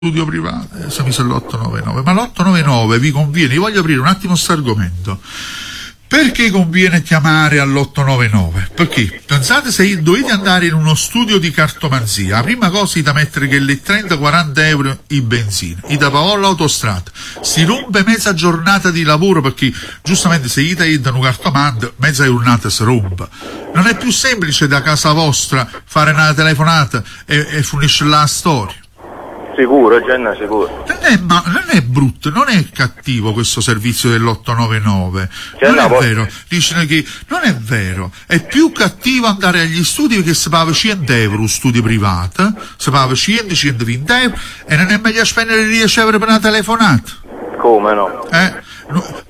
studio privato, adesso mi sa l'899, ma l'899 vi conviene, vi voglio aprire un attimo questo argomento. Perché conviene chiamare all'899? Perché pensate, se dovete andare in uno studio di cartomanzia, la prima cosa è da mettere che le 30-40 euro i benzina, i da pagare l'autostrada, si rompe mezza giornata di lavoro, perché giustamente se gli danno un cartomante mezza giornata si rompe. Non è più semplice da casa vostra fare una telefonata e finisce la storia. Sicuro, Genna, sicuro. Non è brutto, non è cattivo questo servizio dell'899. Non è vero, dicono che non è vero. È più cattivo andare agli studi perché si paga 100 euro, studi privati, si paga 100-120 euro e non è meglio spendere 10 euro per una telefonata. Come no? No,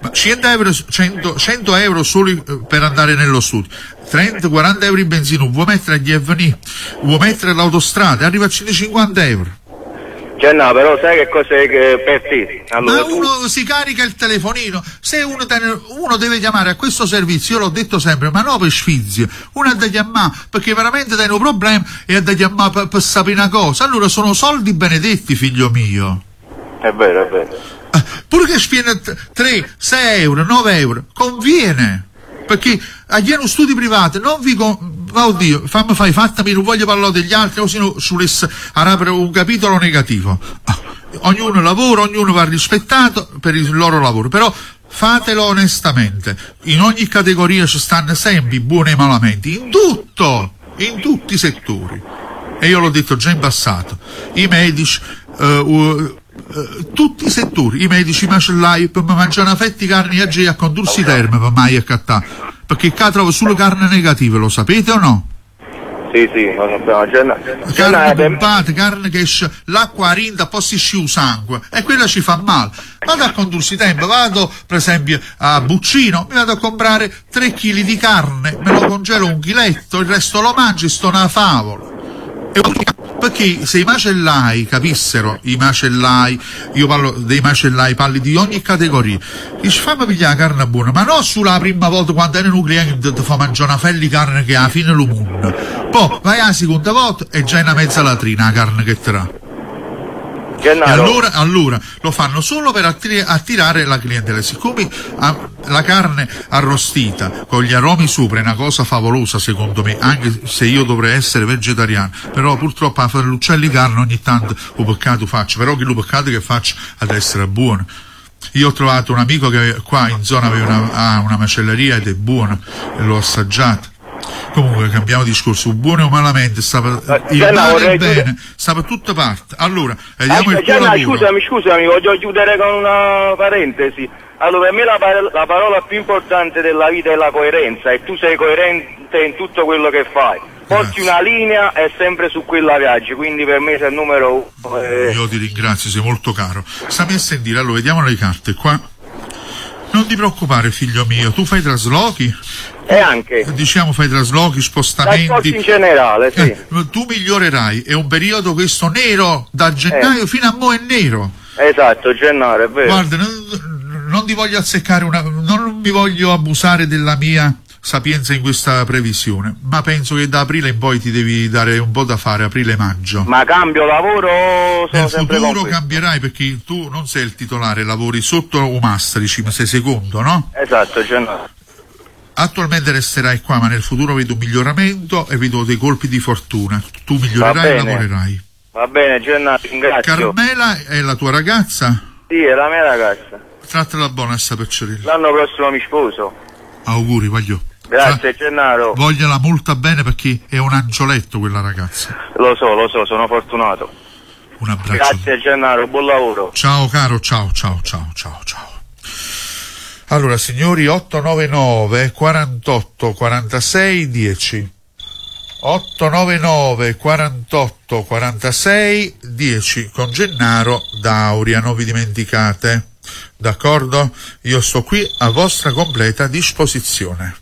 100 euro solo per andare nello studio. 30-40 euro in benzina, vuoi mettere agli F&I, vuoi mettere l'autostrada, arriva a 150 euro. No, però sai che cos'è che per te? Allora, ma uno si carica il telefonino, se uno deve chiamare a questo servizio, io l'ho detto sempre, ma no per sfizi, uno ha da chiamare perché veramente hai un problema e ha da chiamare per sapere una cosa, allora sono soldi benedetti, figlio mio. È vero, è vero. Pure che spiene 3, 6 euro, 9 euro, conviene, perché agli studi privati non vi oddio, fattami, non voglio parlare degli altri, così sull'ess aprire un capitolo negativo. Ognuno lavora, ognuno va rispettato per il loro lavoro, però fatelo onestamente. In ogni categoria ci stanno sempre i buoni e i malamente, in tutti i settori. E io l'ho detto già in passato. I medici, tutti i settori, i medici, i macellai, per mangiare una fetta di carne a condursi terme, per mai accattare. Perché qua trovo solo carne negativa, lo sapete o no? Sì, lo sappiamo. Carne pompata, carne che esce l'acqua rinda, poi si sciù sangue, e quella ci fa male. Vado a condursi tempo, vado per esempio a Buccino, mi vado a comprare 3 kg di carne, me lo congelo 1 chiletto, il resto lo mangio e sto una favola. Perché se i macellai capissero, io parlo dei macellai, parli di ogni categoria, dice fammi pigliare la carne buona, ma non sulla prima volta quando erano un cliente ti fa mangiare una fella di carne che alla fine lo munna, poi vai alla seconda volta e già è una mezza latrina la carne che te l'ha. E allora lo fanno solo per attirare la clientela. Siccome la carne arrostita con gli aromi sopra è una cosa favolosa secondo me, anche se io dovrei essere vegetariano, però purtroppo a fare l'uccello di carne ogni tanto un peccato faccio, però che lo peccato che faccio ad essere buono. Io ho trovato un amico che qua in zona aveva una macelleria ed è buono e l'ho assaggiato. Comunque cambiamo discorso, buono o malamente, il male e il bene, sta per tutte parti. Allora, vediamo il tuo lavoro. Scusami, voglio chiudere con una parentesi. Allora, per me la parola più importante della vita è la coerenza, e tu sei coerente in tutto quello che fai. Porti una linea e sempre su quella viaggi, quindi per me sei il numero 1. Io ti ringrazio, sei molto caro. Stammi a sentire, allora, vediamo le carte qua. Non ti preoccupare, figlio mio, tu fai traslochi? E anche. Diciamo fai traslochi, spostamenti. In generale, sì. Tu migliorerai, è un periodo questo nero, da gennaio fino a mo' è nero. Esatto, gennaio, è vero. Guarda, non ti voglio azzeccare non mi voglio abusare della mia sapienza in questa previsione, ma penso che da aprile in poi ti devi dare un po' da fare, aprile-maggio. Ma cambio lavoro? Nel futuro cambierai, perché tu non sei il titolare, lavori sotto un Mastrici, ma sei secondo, no? Esatto, gennaio. Attualmente resterai qua, ma nel futuro vedo un miglioramento e vedo dei colpi di fortuna. Tu migliorerai e lavorerai. Va bene, Gennaio, ringrazio. Carmela è la tua ragazza? Sì, è la mia ragazza. Trattala buona sta pecciorella. L'anno prossimo mi sposo. Auguri, voglio. Grazie, Gennaro. Vogliala molto bene perché è un angioletto quella ragazza. Lo so, sono fortunato. Un abbraccio. Grazie, Gennaro, buon lavoro. Ciao caro, ciao. Allora, signori, 899 48 46 10. 899 48 46 10 con Gennaro Dauria, non vi dimenticate, d'accordo? Io sto qui a vostra completa disposizione.